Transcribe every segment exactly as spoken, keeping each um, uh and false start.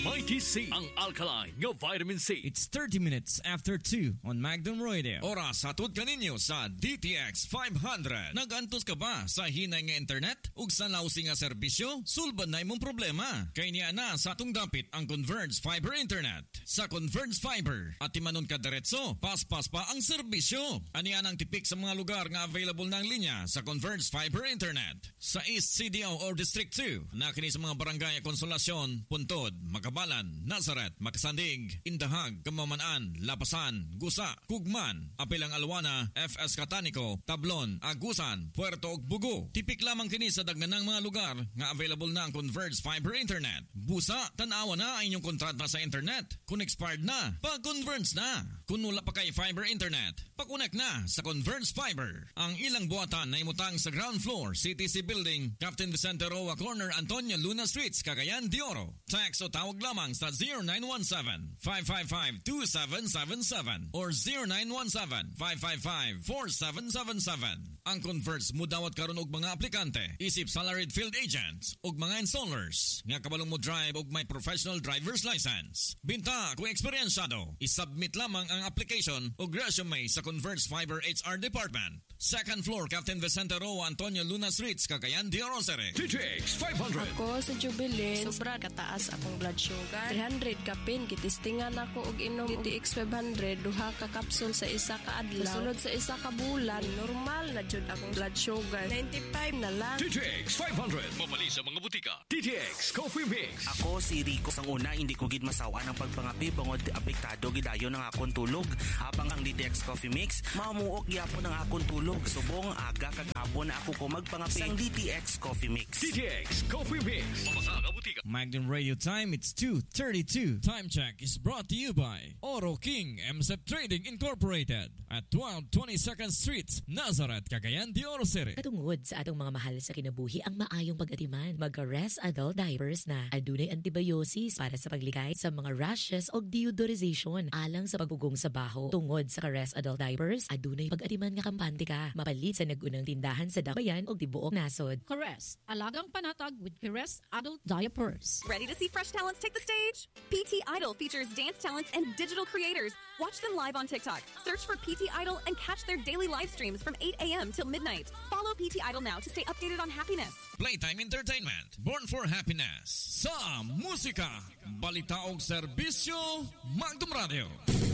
Mighty C, ang alkaline nga vitamin C. It's thirty minutes after two on Magnum Radio. Oras hatod kaninyo sa D T X five hundred. Nagantos ka ba sa hinay nga internet? Ug sa lausing nga serbisyo? Sulban na imong problema. Kay niya na sa atong dapit ang Converge Fiber Internet. Sa Converge Fiber, at timanon ka diretso, paspas pa ang serbisyo. Aniyan ang tipik sa mga lugar nga available ng linya sa Converge Fiber Internet. Sa East C D O or District two, na kini sa mga barangay Konsolasyon, Puntod, Makabalan, Nazaret, Makasandig, Indahag, Kamamanaan, Lapasan, Gusa, Kugman, Apilang Alwana, F S Catanico, Tablon, Agusan, Puerto ug Bugo. Tipik lamang kini sa daganang mga lugar nga available na ang Converge Fiber Internet. Busa, tanawa na ang inyong kontrata sa internet. Kung expired na, pag-converge na. Kung wala pa kay fiber internet, pakunek na sa Converge Fiber. Ang ilang buhatan na imutang sa ground floor, C T C Building, Captain Vicente Roa Corner, Antonio Luna Streets, Cagayan de Oro. Text o tawag lamang sa zero nine one seven, five five five, two seven seven seven or zero nine one seven, five five five, four seven seven seven. Ang Converge mudawat karon og mga aplikante, isip salaried field agents ug mga installers nga kabalong mo drive og may professional driver's license. Binta kung eksperyensyado, isubmit lamang ang application ug resume sa Converge Fiber H R Department. Second floor, Captain Vicente Roa, Antonio Luna Streets, Cagayan de Oro. D T X five hundred. Ako sa Jubilin, sobra kataas akong blood sugar. three hundred kapin, kitistingan ako og inom D T X five hundred, duha ka kapsul sa isa ka adlaw. Sunod sa isa ka bulan, normal na jud akong blood sugar. ninety-five na lang. D T X five hundred. Mabali sa mga butika. D T X Coffee Mix. Ako si Rico. Sang una, hindi ko gid masawa ng pagpangapi bangod apektado gidayon ng akong tulog. Habang ang D T X Coffee Mix, mamuok gyapon ang akong tulog. Subong aga kagabon na ako ko magpangapi sang D T X Coffee Mix. D T X Coffee Mix. Mamasa ka butika. Magnum Radio time, it's two thirty-two. Time check is brought to you by Oro King M S E P Trading Incorporated at twelve twenty-second Street, Nazaret, Cagayan de Oro City. Katungod sa atong mga mahal sa kinabuhi ang maayong pag-atiman, mag-Rest Adult Diapers na. Adunay antibiosis para sa paglikay sa mga rashes o deodorization alang sa paggugong sa baho. Tungod sa Rest Adult Diapers, adunay pag-atiman nga kampante ka. Mapalit sa nagunang tindahan sa Dakbayan o tibuok nasod. Caress, alagang panatag with Caress Adult Diapers. Ready to see fresh talents take the stage? P T Idol features dance talents and digital creators. Watch them live on TikTok. Search for P T Idol and catch their daily live streams from eight a.m. till midnight. Follow P T Idol now to stay updated on happiness. Playtime Entertainment, born for happiness. Sa musika, balita og serbisyo, Magnum Radio.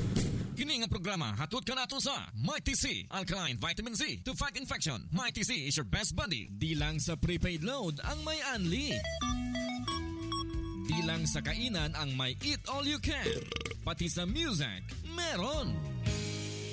Kini nga programa hatod ka nato sa Mighty C, alkaline vitamin C to fight infection. Mighty C is your best buddy. Di lang sa prepaid load ang may unli. Di lang sa kainan ang may eat all you can. Pati sa music, meron.